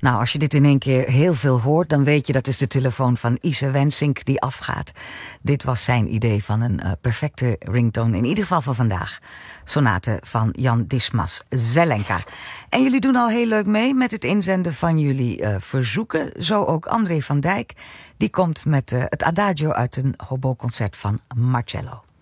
Nou, als je dit in één keer heel veel hoort, dan weet je dat is de telefoon van Ise Wensink die afgaat. Dit was zijn idee van een perfecte ringtone, in ieder geval voor vandaag. Sonate van Jan Dismas Zelenka. En jullie doen al heel leuk mee met het inzenden van jullie verzoeken. Zo ook André van Dijk. Die komt met het Adagio uit een hobo-concert van Marcello.